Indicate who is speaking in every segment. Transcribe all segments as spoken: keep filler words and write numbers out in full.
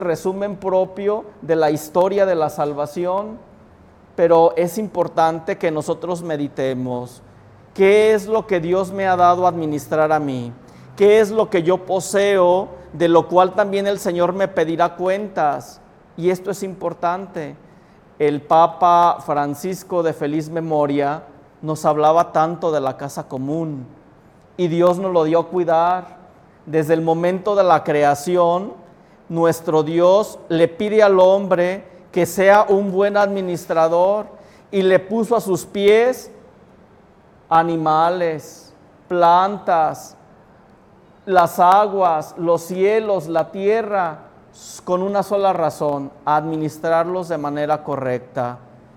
Speaker 1: resumen propio de la historia de la salvación, pero es importante que nosotros meditemos. ¿Qué es lo que Dios me ha dado a administrar a mí? ¿Qué es lo que yo poseo, de lo cual también el Señor me pedirá cuentas? Y esto es importante. El Papa Francisco, de feliz memoria, nos hablaba tanto de la casa común, y Dios nos lo dio a cuidar. Desde el momento de la creación, nuestro Dios le pide al hombre que sea un buen administrador, y le puso a sus pies animales, plantas, las aguas, los cielos, la tierra, con una sola razón: administrarlos de manera correcta.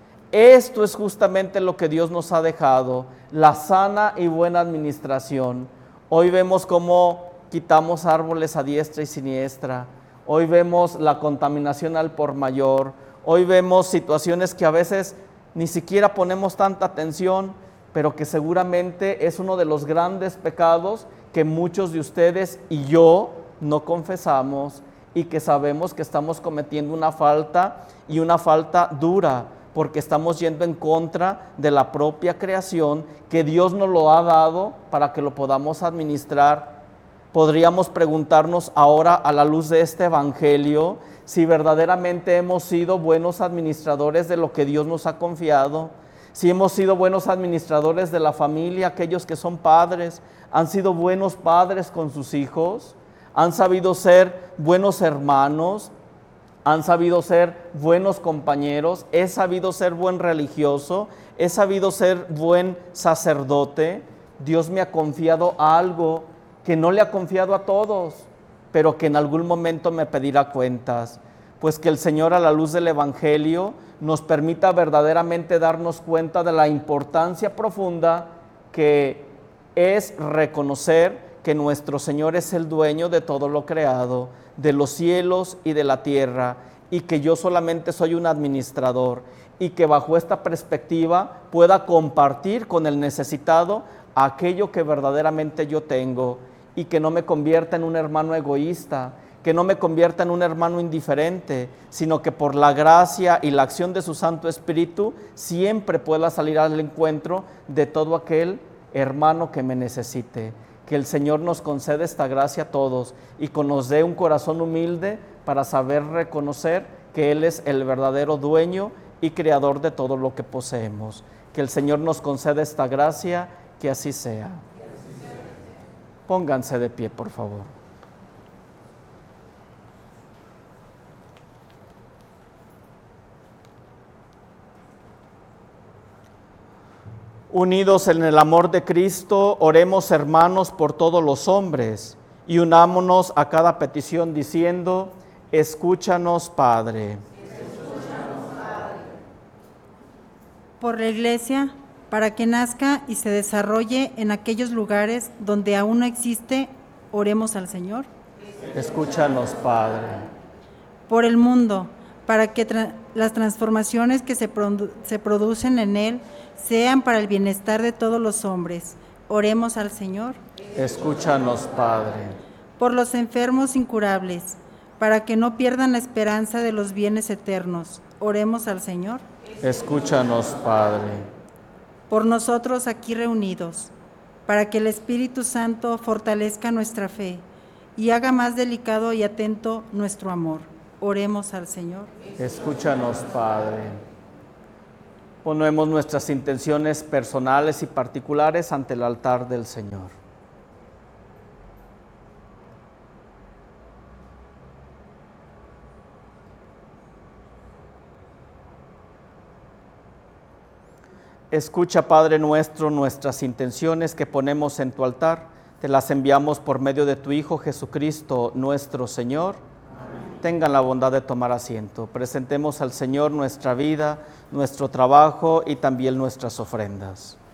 Speaker 1: Esto es justamente lo que Dios nos ha dejado, la sana y buena administración. Hoy vemos cómo quitamos árboles a diestra y siniestra. Hoy vemos la contaminación al por mayor. Hoy vemos situaciones que a veces ni siquiera ponemos tanta atención, pero que seguramente es uno de los grandes pecados que muchos de ustedes y yo no confesamos, y que sabemos que estamos cometiendo una falta, y una falta dura, porque estamos yendo en contra de la propia creación que Dios nos lo ha dado para que lo podamos administrar. Podríamos preguntarnos ahora, a la luz de este evangelio, si verdaderamente hemos sido buenos administradores de lo que Dios nos ha confiado, si hemos sido buenos administradores de la familia. Aquellos que son padres, ¿han sido buenos padres con sus hijos? ¿Han sabido ser buenos hermanos? ¿Han sabido ser buenos compañeros? ¿He sabido ser buen religioso? ¿He sabido ser buen sacerdote? Dios me ha confiado algo que no le ha confiado a todos, pero que en algún momento me pedirá cuentas. Pues que el Señor, a la luz del evangelio, nos permita verdaderamente darnos cuenta de la importancia profunda que es reconocer que nuestro Señor es el dueño de todo lo creado, de los cielos y de la tierra, y que yo solamente soy un administrador, y que bajo esta perspectiva pueda compartir con el necesitado aquello que verdaderamente yo tengo, y que no me convierta en un hermano egoísta, que no me convierta en un hermano indiferente, sino que por la gracia y la acción de su Santo Espíritu siempre pueda salir al encuentro de todo aquel hermano que me necesite. Que el Señor nos conceda esta gracia a todos, y que nos dé un corazón humilde para saber reconocer que Él es el verdadero dueño y creador de todo lo que poseemos. Que el Señor nos conceda esta gracia, que así sea. Pónganse de pie, por favor. Unidos en el amor de Cristo, oremos, hermanos, por todos los hombres, y unámonos a cada petición diciendo: escúchanos, Padre.
Speaker 2: Escúchanos, Padre. Por la Iglesia, para que nazca y se desarrolle en aquellos lugares donde aún no existe, oremos al Señor.
Speaker 1: Escúchanos, Padre.
Speaker 2: Por el mundo, para que tra- las transformaciones que se, produ- se producen en él sean para el bienestar de todos los hombres, oremos al Señor.
Speaker 1: Escúchanos, Padre.
Speaker 2: Por los enfermos incurables, para que no pierdan la esperanza de los bienes eternos, oremos al Señor.
Speaker 1: Escúchanos, Padre.
Speaker 2: Por nosotros aquí reunidos, para que el Espíritu Santo fortalezca nuestra fe y haga más delicado y atento nuestro amor, oremos al Señor.
Speaker 1: Escúchanos, Padre. Ponemos nuestras intenciones personales y particulares ante el altar del Señor. Escucha, Padre nuestro, nuestras intenciones que ponemos en tu altar. Te las enviamos por medio de tu Hijo Jesucristo, nuestro Señor. Amén. Tengan la bondad de tomar asiento. Presentemos al Señor nuestra vida, nuestro trabajo y también nuestras ofrendas.